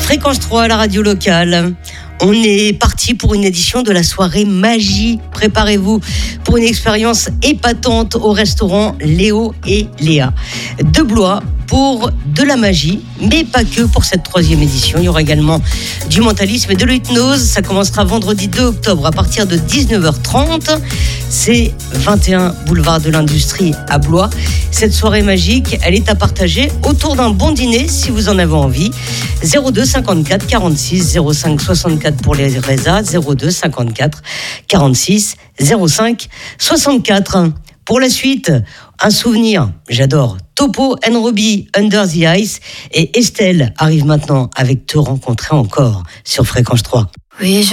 Fréquence 3, la radio locale. On est parti pour une édition de la soirée magie. Préparez-vous pour une expérience épatante au restaurant Léo et Léa de Blois pour de la magie, mais pas que pour cette 3e édition. Il y aura également du mentalisme et de l'hypnose. Ça commencera vendredi 2 octobre à partir de 19h30. C'est 21 boulevard de l'Industrie à Blois. Cette soirée magique, elle est à partager autour d'un bon dîner si vous en avez envie. 02 54 46 05 64 pour les résas, 02 54 46 05 64. Pour la suite, un souvenir, j'adore. Topo & Robbie, Under the Ice, et Estelle arrive maintenant avec Te rencontrer encore sur Fréquence 3. Oui,